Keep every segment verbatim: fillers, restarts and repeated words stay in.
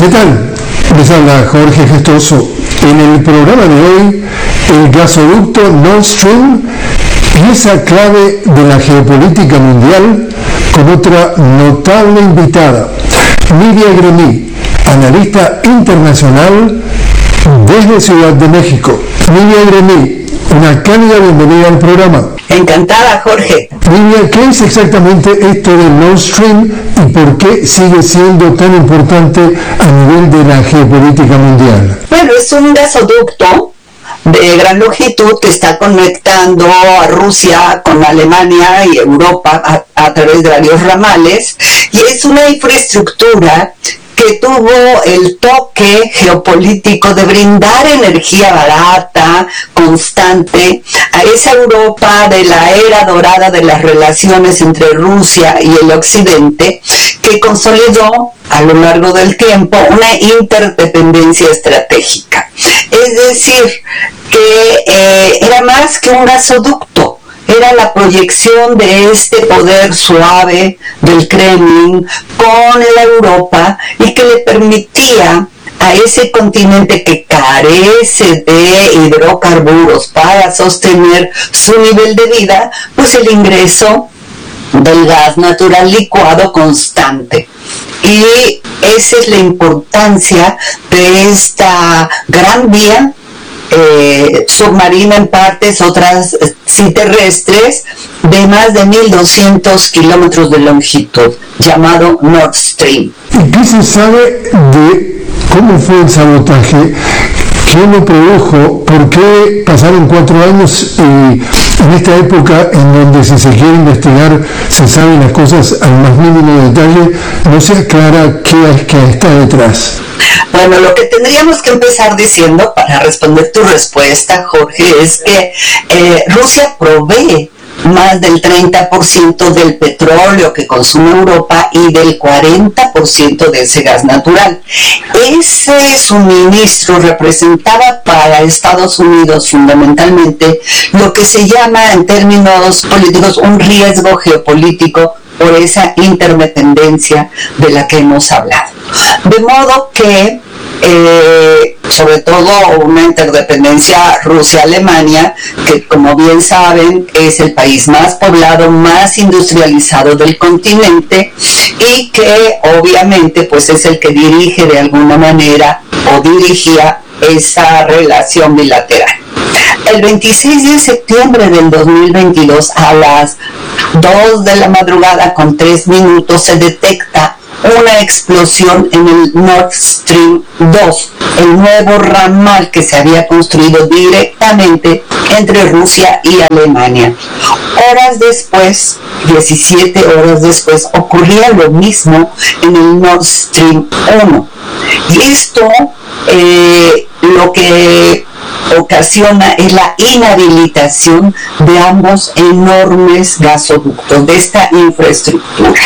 ¿Qué tal? Les habla Jorge Gestoso. En el programa de hoy, el gasoducto Nord Stream, pieza clave de la geopolítica mundial, con otra notable invitada, Nidia Greny, analista internacional desde Ciudad de México. Nidia Greny, una cálida bienvenida al programa. Encantada, Jorge. Nidia, ¿qué es exactamente esto del Nord Stream y por qué sigue siendo tan importante a nivel de la geopolítica mundial? Bueno, es un gasoducto de gran longitud que está conectando a Rusia con Alemania y Europa a, a través de varios ramales, y es una infraestructura que tuvo el toque geopolítico de brindar energía barata, constante, a esa Europa de la era dorada de las relaciones entre Rusia y el Occidente, que consolidó a lo largo del tiempo una interdependencia estratégica. Es decir, que eh, era más que un gasoducto, era la proyección de este poder suave del Kremlin con la Europa, y que le permitía a ese continente que carece de hidrocarburos para sostener su nivel de vida, pues el ingreso del gas natural licuado constante. Y esa es la importancia de esta gran vía Eh, submarina en partes, otras sí terrestres, de más de mil doscientos kilómetros de longitud, llamado Nord Stream. ¿Y qué se sabe de cómo fue el sabotaje? ¿Qué lo produjo? ¿Por qué pasaron cuatro años y en esta época en donde, si se quiere investigar, se saben las cosas al más mínimo detalle, no se aclara qué es que está detrás? Bueno, lo que tendríamos que empezar diciendo para responder tu respuesta, Jorge, es que eh, Rusia provee más del treinta por ciento del petróleo que consume Europa y del cuarenta por ciento de ese gas natural. Ese suministro representaba para Estados Unidos fundamentalmente lo que se llama en términos políticos un riesgo geopolítico por esa interdependencia de la que hemos hablado. De modo que Eh, sobre todo una interdependencia Rusia-Alemania, que, como bien saben, es el país más poblado, más industrializado del continente, y que obviamente pues es el que dirige de alguna manera o dirigía esa relación bilateral. El veintiséis de septiembre del dos mil veintidós, a las dos de la madrugada con tres minutos, se detecta una explosión en el Nord Stream dos, el nuevo ramal que se había construido directamente entre Rusia y Alemania. Horas después, diecisiete horas después, ocurría lo mismo en el Nord Stream uno. Y esto eh, lo que ocasiona es la inhabilitación de ambos enormes gasoductos, de esta infraestructura.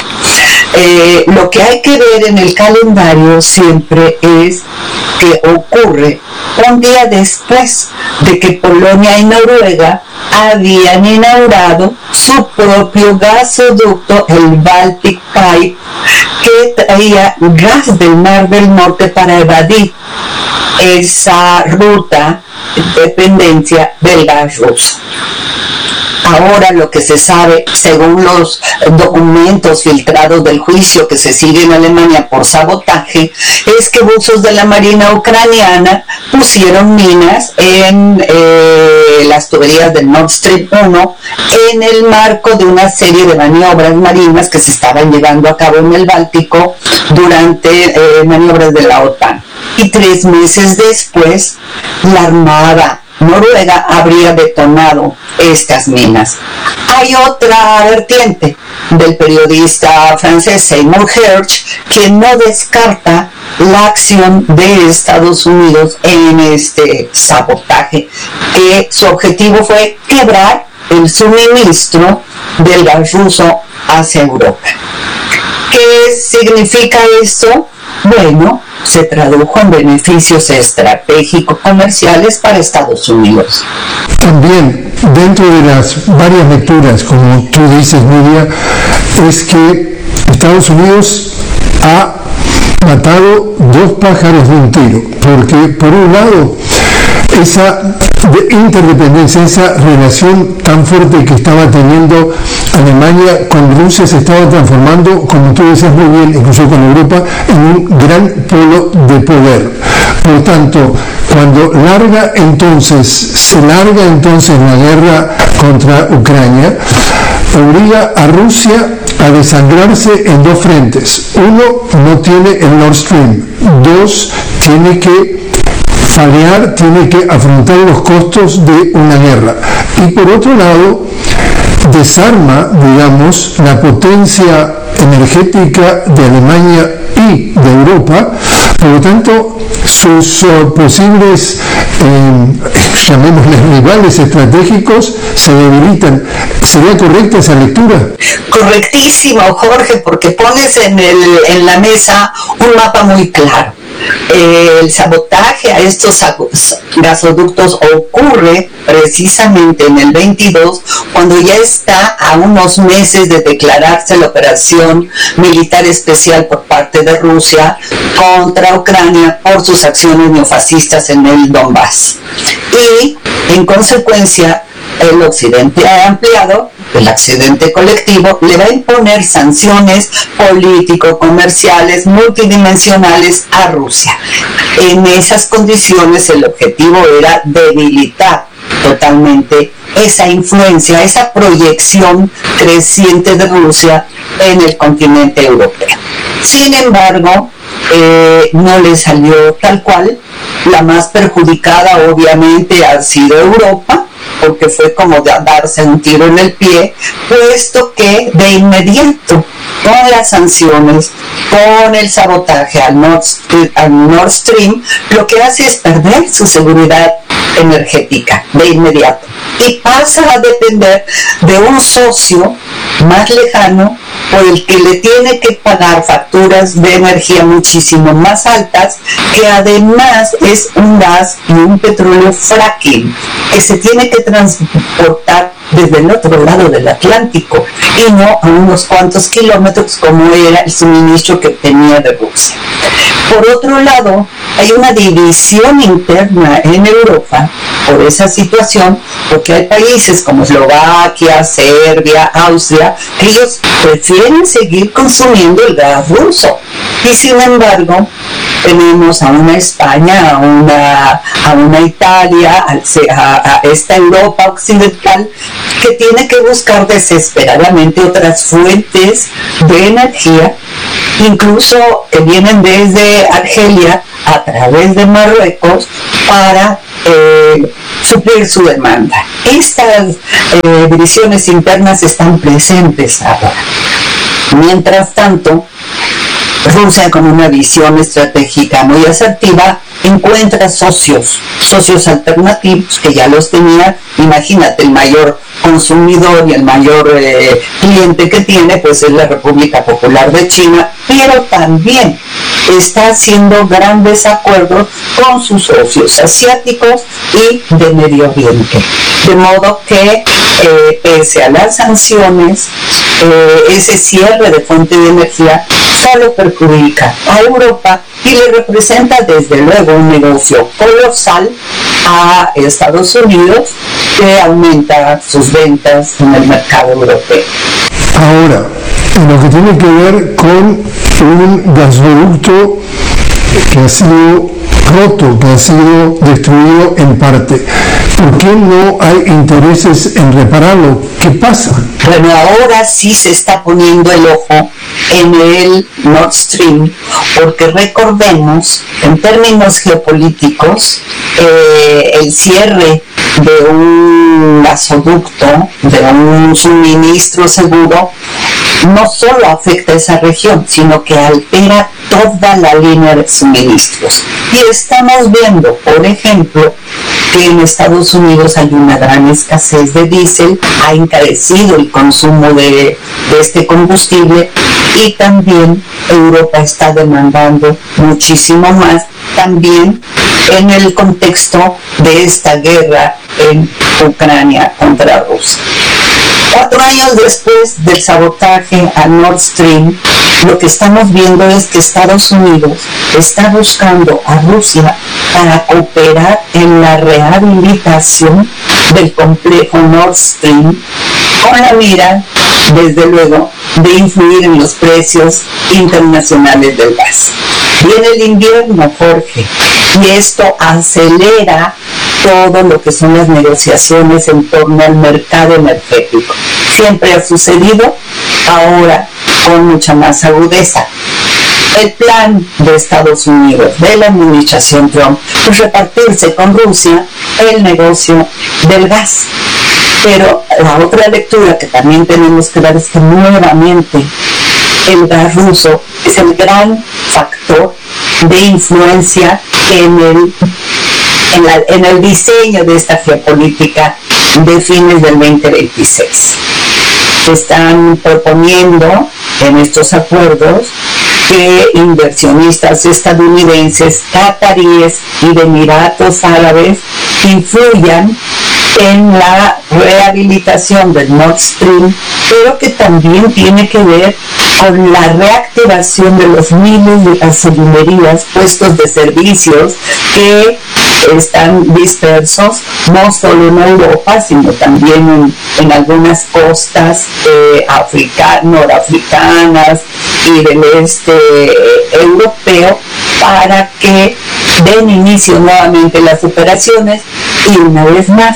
Eh, lo que hay que ver en el calendario siempre es que ocurre un día después de que Polonia y Noruega habían inaugurado su propio gasoducto, el Baltic Pipe, que traía gas del Mar del Norte para evadir esa ruta de dependencia del gas ruso. Ahora lo que se sabe, según los documentos filtrados del juicio que se sigue en Alemania por sabotaje, es que buzos de la Marina ucraniana pusieron minas en eh, las tuberías del Nord Stream uno en el marco de una serie de maniobras marinas que se estaban llevando a cabo en el Báltico durante eh, maniobras de la OTAN. Y tres meses después, la Armada Noruega habría detonado estas minas. Hay otra vertiente del periodista francés Seymour Hersh, que no descarta la acción de Estados Unidos en este sabotaje, que su objetivo fue quebrar el suministro del gas ruso hacia Europa. ¿Qué significa esto? Bueno, se tradujo en beneficios estratégicos comerciales para Estados Unidos. También, dentro de las varias lecturas, como tú dices, Nidia, es que Estados Unidos ha matado dos pájaros de un tiro, porque por un lado esa interdependencia, esa relación tan fuerte que estaba teniendo Alemania con Rusia se estaba transformando, como tú decías muy bien, incluso con Europa, en un gran polo de poder. Por tanto, cuando larga entonces, se larga entonces la guerra contra Ucrania, obliga a Rusia a desangrarse en dos frentes. Uno, no tiene el Nord Stream. Dos, tiene que paliar, tiene que afrontar los costos de una guerra. Y por otro lado, desarma, digamos, la potencia energética de Alemania y de Europa. Por lo tanto, sus uh, posibles, eh, llamémosles rivales estratégicos, se debilitan. ¿Sería correcta esa lectura? Correctísimo, Jorge, porque pones en, el, en la mesa un mapa muy claro. Eh, el sabotaje a estos gasoductos ocurre precisamente en el veintidós, cuando ya está a unos meses de declararse la operación militar especial por parte de Rusia contra Ucrania por sus acciones neofascistas en el Donbass. Y en consecuencia, el occidente ha ampliado, el accidente colectivo le va a imponer sanciones político-comerciales multidimensionales a Rusia. En esas condiciones el objetivo era debilitar totalmente esa influencia, esa proyección creciente de Rusia en el continente europeo. Sin embargo, eh, no le salió tal cual. La más perjudicada obviamente ha sido Europa, porque fue como de darse un tiro en el pie, puesto que de inmediato, con las sanciones, con el sabotaje al Nord, al Nord Stream, lo que hace es perder su seguridad energética de inmediato y pasa a depender de un socio más lejano por el que le tiene que pagar facturas de energía muchísimo más altas, que además es un gas y un petróleo fracking que se tiene que transportar desde el otro lado del Atlántico y no a unos cuantos kilómetros como era el suministro que tenía de Rusia. Por otro lado, hay una división interna en Europa por esa situación, porque hay países como Eslovaquia, Serbia, Austria, que ellos prefieren seguir consumiendo el gas ruso. Y sin embargo, tenemos a una España, a una, a una Italia, a, a esta Europa occidental, que tiene que buscar desesperadamente otras fuentes de energía, incluso que vienen desde Argelia a través de Marruecos, para eh, suplir su demanda. Estas eh, divisiones internas están presentes ahora. Mientras tanto, Rusia, con una visión estratégica muy asertiva, encuentra socios, socios alternativos que ya los tenía. Imagínate, el mayor consumidor y el mayor eh, cliente que tiene, pues es la República Popular de China, pero también está haciendo grandes acuerdos con sus socios asiáticos y de Medio Oriente. De modo que, eh, pese a las sanciones, eh, ese cierre de fuente de energía solo perjudica a Europa y le representa desde luego un negocio colosal a Estados Unidos, que aumenta sus ventas en el mercado europeo. Ahora, en lo que tiene que ver con un gasoducto que ha sido roto, que ha sido destruido en parte, ¿por qué no hay intereses en repararlo? ¿Qué pasa? Bueno, ahora sí se está poniendo el ojo en el Nord Stream, porque recordemos, en términos geopolíticos, eh, el cierre de un gasoducto, de un suministro seguro, no solo afecta a esa región, sino que altera toda la línea de suministros. Y estamos viendo, por ejemplo, que en Estados Unidos hay una gran escasez de diésel, ha encarecido el consumo de, de este combustible, y también Europa está demandando muchísimo más, también en el contexto de esta guerra en Ucrania contra Rusia. Cuatro años después del sabotaje a Nord Stream, lo que estamos viendo es que Estados Unidos está buscando a Rusia para cooperar en la rehabilitación del complejo Nord Stream, con la mira, desde luego, de influir en los precios internacionales del gas. Viene el invierno, Jorge, y esto acelera todo lo que son las negociaciones en torno al mercado energético. Siempre ha sucedido, ahora con mucha más agudeza. El plan de Estados Unidos, de la administración Trump, es repartirse con Rusia el negocio del gas. Pero la otra lectura que también tenemos que dar es que nuevamente el gas ruso es el gran factor de influencia en el, en, la, en el diseño de esta geopolítica de fines del veinte veintiséis. Se están proponiendo en estos acuerdos que inversionistas estadounidenses, cataríes y de Emiratos Árabes influyan en la rehabilitación del Nord Stream, pero que también tiene que ver con la reactivación de los miles de gasolinerías, puestos de servicios que están dispersos no solo en Europa, sino también en, en algunas costas eh, africa, norafricanas y del este eh, europeo, para que den inicio nuevamente las operaciones y una vez más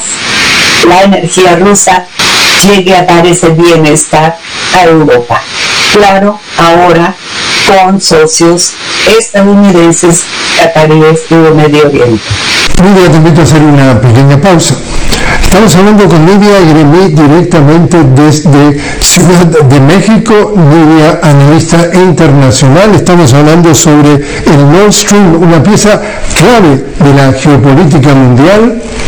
la energía rusa llegue a dar ese bienestar a Europa. Claro, ahora con socios estadounidenses, cataríes y de Medio Oriente. Lidia, te invito a hacer una pequeña pausa. Estamos hablando con Lidia Gremit directamente desde Ciudad de México, Lidia, analista internacional. Estamos hablando sobre el Nord Stream, una pieza clave de la geopolítica mundial,